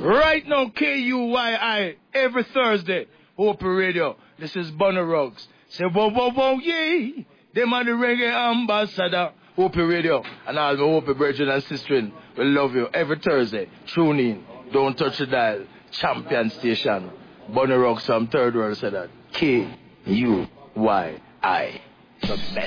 Right now, KUYI, every Thursday, Hope Radio. This is Bunny Ruggs. Say, whoa, whoa, whoa, yay. Them are the reggae ambassador, Hope Radio. And all my Hope brethren and sisters, we love you every Thursday. Tune in. Don't touch the dial. Champion station. Bunny Ruggs from Third World said that. KUYI. The best.